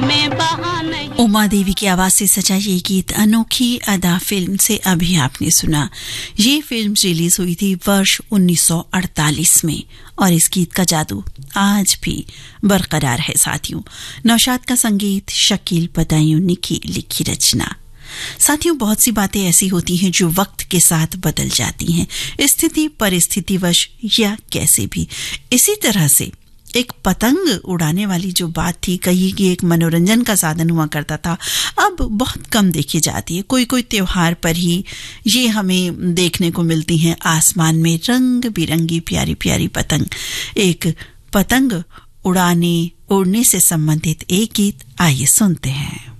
उमा देवी की आवाज से सजा ये गीत अनोखी अदा फिल्म से अभी आपने सुना। ये फिल्म रिलीज हुई थी वर्ष 1948 में और इस गीत का जादू आज भी बरकरार है साथियों। नौशाद का संगीत, शकील बदायूं की लिखी रचना। साथियों, बहुत सी बातें ऐसी होती हैं जो वक्त के साथ बदल जाती हैं, स्थिति परिस्थितिवश या कैसे भी। इसी तरह से एक पतंग उड़ाने वाली जो बात थी, कही कि एक मनोरंजन का साधन हुआ करता था, अब बहुत कम देखी जाती है। कोई कोई त्योहार पर ही ये हमें देखने को मिलती हैं आसमान में रंग बिरंगी प्यारी प्यारी पतंग। एक पतंग उड़ने से संबंधित एक गीत आइए सुनते हैं।